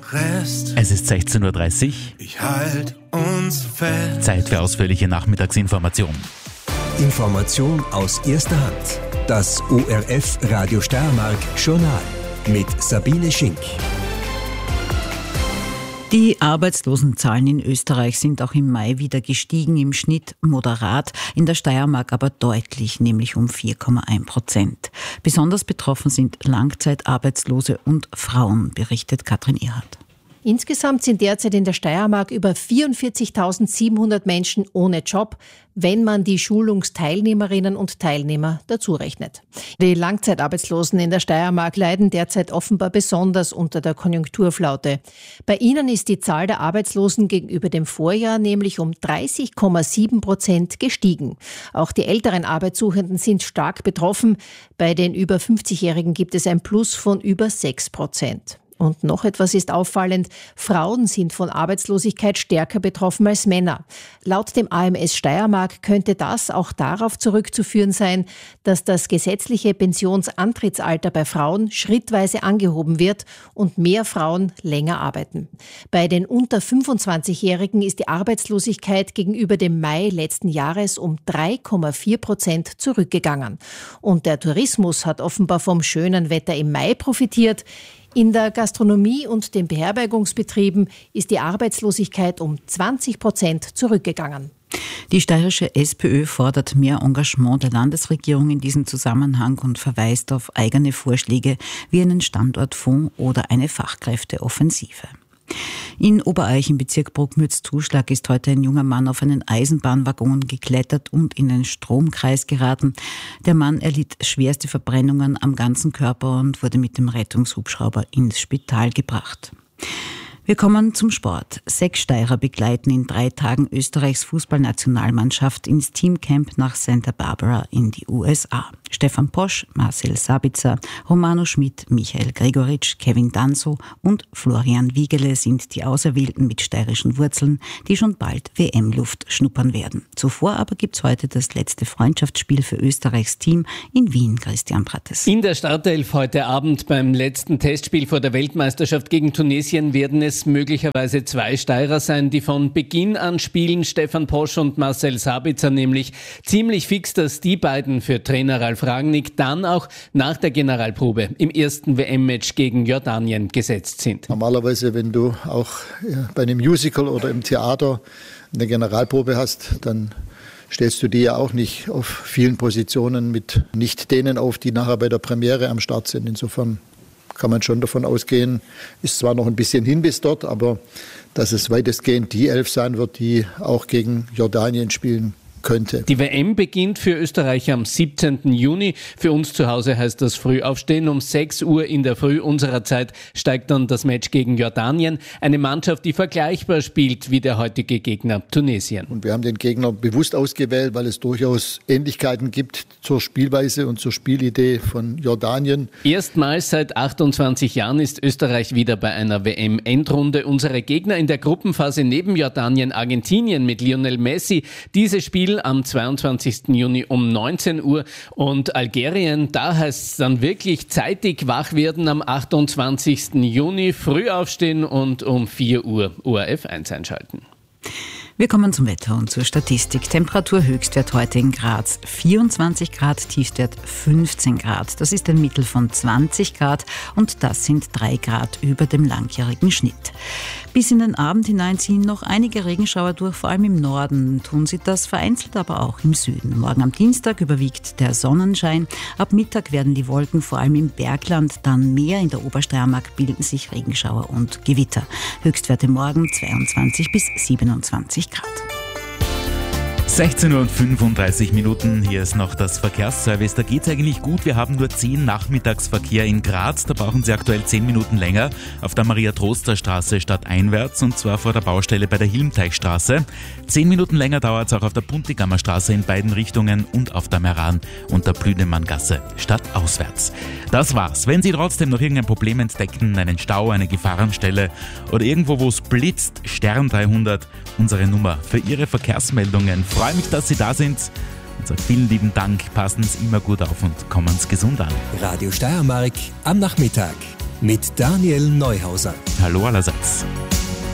Rest. Es ist 16.30 Uhr. Ich halt uns fest. Zeit für ausführliche Nachmittagsinformation. Information aus erster Hand. Das ORF Radio Steiermark Journal mit Sabine Schink. Die Arbeitslosenzahlen in Österreich sind auch im Mai wieder gestiegen, im Schnitt moderat, in der Steiermark aber deutlich, nämlich um 4,1%. Besonders betroffen sind Langzeitarbeitslose und Frauen, berichtet Katrin Erhardt. Insgesamt sind derzeit in der Steiermark über 44.700 Menschen ohne Job, wenn man die Schulungsteilnehmerinnen und Teilnehmer dazu rechnet. Die Langzeitarbeitslosen in der Steiermark leiden derzeit offenbar besonders unter der Konjunkturflaute. Bei ihnen ist die Zahl der Arbeitslosen gegenüber dem Vorjahr nämlich um 30,7% gestiegen. Auch die älteren Arbeitssuchenden sind stark betroffen. Bei den über 50-Jährigen gibt es ein Plus von über 6%. Und noch etwas ist auffallend. Frauen sind von Arbeitslosigkeit stärker betroffen als Männer. Laut dem AMS Steiermark könnte das auch darauf zurückzuführen sein, dass das gesetzliche Pensionsantrittsalter bei Frauen schrittweise angehoben wird und mehr Frauen länger arbeiten. Bei den unter 25-Jährigen ist die Arbeitslosigkeit gegenüber dem Mai letzten Jahres um 3,4% zurückgegangen. Und der Tourismus hat offenbar vom schönen Wetter im Mai profitiert. In der Gastronomie und den Beherbergungsbetrieben ist die Arbeitslosigkeit um 20% zurückgegangen. Die steirische SPÖ fordert mehr Engagement der Landesregierung in diesem Zusammenhang und verweist auf eigene Vorschläge wie einen Standortfonds oder eine Fachkräfteoffensive. In Obereich im Bezirk Bruckmütz-Zuschlag ist heute ein junger Mann auf einen Eisenbahnwaggon geklettert und in den Stromkreis geraten. Der Mann erlitt schwerste Verbrennungen am ganzen Körper und wurde mit dem Rettungshubschrauber ins Spital gebracht. Wir kommen zum Sport. 6 Steirer begleiten in 3 Tagen Österreichs Fußballnationalmannschaft ins Teamcamp nach Santa Barbara in die USA. Stefan Posch, Marcel Sabitzer, Romano Schmidt, Michael Gregoritsch, Kevin Danso und Florian Wiegele sind die Auserwählten mit steirischen Wurzeln, die schon bald WM-Luft schnuppern werden. Zuvor aber gibt's heute das letzte Freundschaftsspiel für Österreichs Team in Wien. Christian Prattes. In der Startelf heute Abend beim letzten Testspiel vor der Weltmeisterschaft gegen Tunesien werden es möglicherweise 2 Steirer sein, die von Beginn an spielen. Stefan Posch und Marcel Sabitzer nämlich. Ziemlich fix, dass die beiden für Trainer Ralf Rangnick dann auch nach der Generalprobe im ersten WM-Match gegen Jordanien gesetzt sind. Normalerweise, wenn du auch bei einem Musical oder im Theater eine Generalprobe hast, dann stellst du die ja auch nicht auf vielen Positionen mit nicht denen auf, die nachher bei der Premiere am Start sind. Insofern kann man schon davon ausgehen, ist zwar noch ein bisschen hin bis dort, aber dass es weitestgehend die 11 sein wird, die auch gegen Jordanien spielen könnte. Die WM beginnt für Österreich am 17. Juni. Für uns zu Hause heißt das Frühaufstehen. Um 6 Uhr in der Früh unserer Zeit steigt dann das Match gegen Jordanien. Eine Mannschaft, die vergleichbar spielt wie der heutige Gegner Tunesien. Und wir haben den Gegner bewusst ausgewählt, weil es durchaus Ähnlichkeiten gibt zur Spielweise und zur Spielidee von Jordanien. Erstmals seit 28 Jahren ist Österreich wieder bei einer WM-Endrunde. Unsere Gegner in der Gruppenphase neben Jordanien, Argentinien mit Lionel Messi. Dieses Spiel am 22. Juni um 19 Uhr und Algerien, da heißt es dann wirklich zeitig wach werden am 28. Juni, früh aufstehen und um 4 Uhr ORF 1 einschalten. Wir kommen zum Wetter und zur Statistik. Temperatur-Höchstwert heute in Graz 24 Grad, Tiefstwert 15 Grad. Das ist ein Mittel von 20 Grad und das sind 3 Grad über dem langjährigen Schnitt. Bis in den Abend hinein ziehen noch einige Regenschauer durch, vor allem im Norden tun sie das, vereinzelt aber auch im Süden. Morgen am Dienstag überwiegt der Sonnenschein. Ab Mittag werden die Wolken vor allem im Bergland dann mehr. In der Obersteiermark bilden sich Regenschauer und Gewitter. Höchstwerte morgen 22 bis 27 Grad. 16:35 Uhr, hier ist noch das Verkehrsservice. Da geht's eigentlich gut. Wir haben nur 10 Nachmittagsverkehr in Graz. Da brauchen Sie aktuell 10 Minuten länger auf der Maria-Troster-Straße stadteinwärts und zwar vor der Baustelle bei der Hilmteichstraße. 10 Minuten länger dauert es auch auf der Puntigammer Straße in beiden Richtungen und auf der Meran und der Blüdemanngasse stadtauswärts. Das war's. Wenn Sie trotzdem noch irgendein Problem entdecken, einen Stau, eine Gefahrenstelle oder irgendwo, wo es blitzt, Stern 300, unsere Nummer für Ihre Verkehrsmeldungen. Ich freue mich, dass Sie da sind und sage vielen lieben Dank. Passen Sie immer gut auf und kommen Sie gesund an. Radio Steiermark am Nachmittag. mit Daniel Neuhauser. Hallo allerseits.